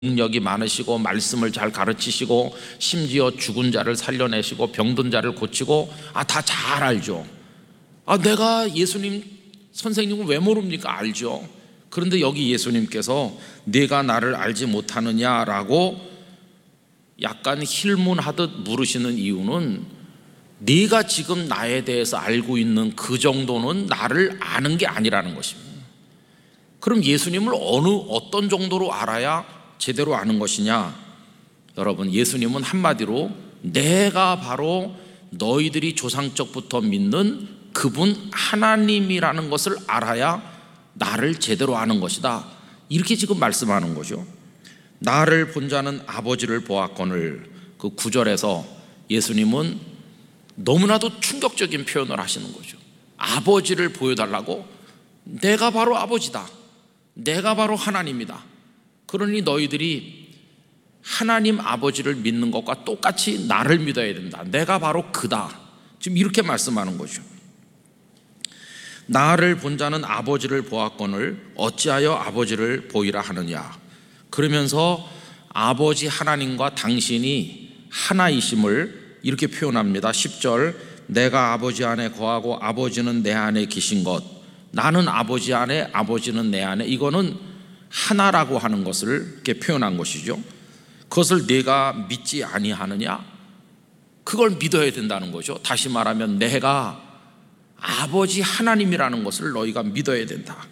능력이 많으시고 말씀을 잘 가르치시고 심지어 죽은 자를 살려내시고 병든 자를 고치고 다 잘 알죠. 내가 예수님 선생님을 왜 모릅니까? 알죠. 그런데 여기 예수님께서 네가 나를 알지 못하느냐라고 약간 힐문하듯 물으시는 이유는 네가 지금 나에 대해서 알고 있는 그 정도는 나를 아는 게 아니라는 것입니다. 그럼 예수님을 어떤 정도로 알아야 제대로 아는 것이냐? 여러분, 예수님은 한마디로 내가 바로 너희들이 조상적부터 믿는 그분 하나님이라는 것을 알아야 나를 제대로 아는 것이다, 이렇게 지금 말씀하는 거죠. 나를 본 자는 아버지를 보았거늘, 그 9절에서 예수님은 너무나도 충격적인 표현을 하시는 거죠. 아버지를 보여달라고? 내가 바로 아버지다, 내가 바로 하나님이다. 그러니 너희들이 하나님 아버지를 믿는 것과 똑같이 나를 믿어야 된다, 내가 바로 그다, 지금 이렇게 말씀하는 거죠. 나를 본 자는 아버지를 보았거늘 어찌하여 아버지를 보이라 하느냐. 그러면서 아버지 하나님과 당신이 하나이심을 이렇게 표현합니다. 10절, 내가 아버지 안에 거하고 아버지는 내 안에 계신 것, 나는 아버지 안에 아버지는 내 안에, 이거는 하나라고 하는 것을 이렇게 표현한 것이죠. 그것을 내가 믿지 아니하느냐? 그걸 믿어야 된다는 거죠. 다시 말하면 내가 아버지 하나님이라는 것을 너희가 믿어야 된다.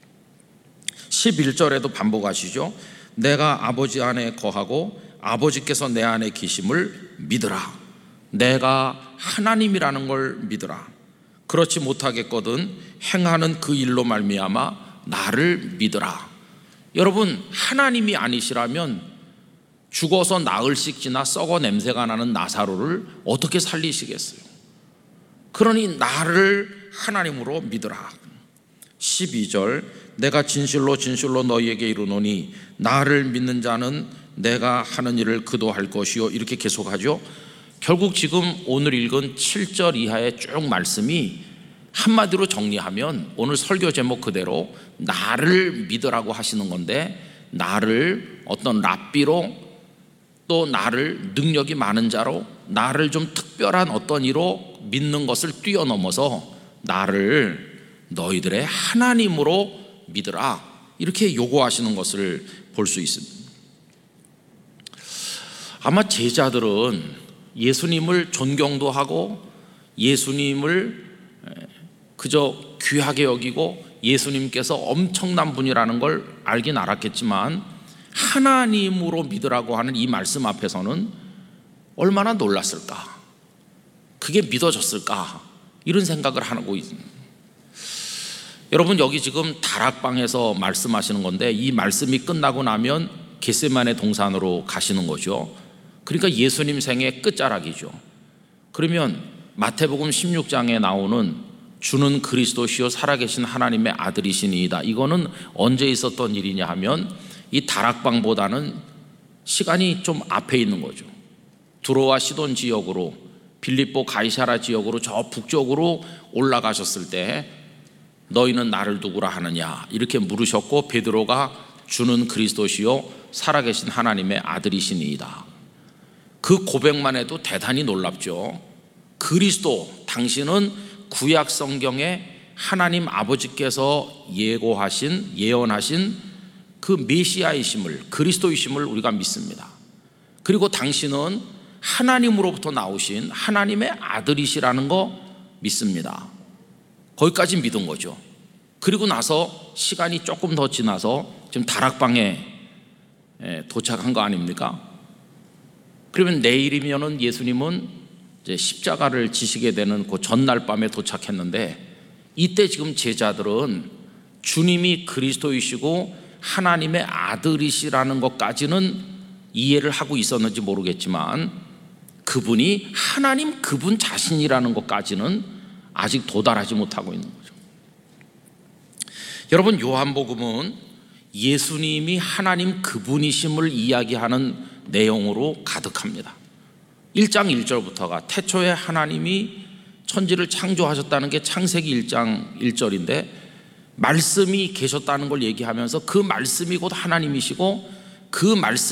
11절에도 반복하시죠. 내가 아버지 안에 거하고 아버지께서 내 안에 계심을 믿으라. 내가 하나님이라는 걸 믿으라. 그렇지 못하겠거든 행하는 그 일로 말미암아 나를 믿으라. 여러분, 하나님이 아니시라면 죽어서 나흘씩 지나 썩어 냄새가 나는 나사로를 어떻게 살리시겠어요? 그러니 나를 하나님으로 믿으라. 12절, 내가 진실로 진실로 너희에게 이르노니 나를 믿는 자는 내가 하는 일을 그도 할 것이요, 이렇게 계속하죠. 결국 지금 오늘 읽은 7절 이하의 쭉 말씀이 한마디로 정리하면 오늘 설교 제목 그대로 나를 믿으라고 하시는 건데, 나를 어떤 랍비로, 또 나를 능력이 많은 자로, 나를 좀 특별한 어떤 이로 믿는 것을 뛰어넘어서 나를 너희들의 하나님으로 믿으라, 이렇게 요구하시는 것을 볼 수 있습니다. 아마 제자들은 예수님을 존경도 하고 예수님을 그저 귀하게 여기고 예수님께서 엄청난 분이라는 걸 알긴 알았겠지만, 하나님으로 믿으라고 하는 이 말씀 앞에서는 얼마나 놀랐을까, 그게 믿어졌을까, 이런 생각을 하고 있습니다. 여러분, 여기 지금 다락방에서 말씀하시는 건데 이 말씀이 끝나고 나면 겟세마네 동산으로 가시는 거죠. 그러니까 예수님 생의 끝자락이죠. 그러면 마태복음 16장에 나오는 주는 그리스도시요 살아계신 하나님의 아들이시니이다, 이거는 언제 있었던 일이냐 하면 이 다락방보다는 시간이 좀 앞에 있는 거죠. 두로와 시돈 지역으로, 빌립보 가이사라 지역으로 저 북쪽으로 올라가셨을 때 너희는 나를 누구라 하느냐, 이렇게 물으셨고 베드로가 주는 그리스도시요 살아계신 하나님의 아들이시니이다. 그 고백만 해도 대단히 놀랍죠. 그리스도, 당신은 구약 성경에 하나님 아버지께서 예언하신 그 메시아이심을, 그리스도이심을 우리가 믿습니다. 그리고 당신은 하나님으로부터 나오신 하나님의 아들이시라는 거 믿습니다. 거기까지 믿은 거죠. 그리고 나서 시간이 조금 더 지나서 지금 다락방에 도착한 거 아닙니까? 그러면 내일이면은 예수님은 이제 십자가를 지시게 되는 그 전날 밤에 도착했는데, 이때 지금 제자들은 주님이 그리스도이시고 하나님의 아들이시라는 것까지는 이해를 하고 있었는지 모르겠지만, 그분이 하나님 그분 자신이라는 것까지는 아직 도달하지 못하고 있는 거죠. 여러분, 요한복음은 예수님이 하나님 그분이심을 이야기하는 내용으로 가득합니다. 1장 1절부터가 태초에 하나님이 천지를 창조하셨다는 게 창세기 1장 1절인데, 말씀이 계셨다는 걸 얘기하면서 그 말씀이 곧 하나님이시고 그 말씀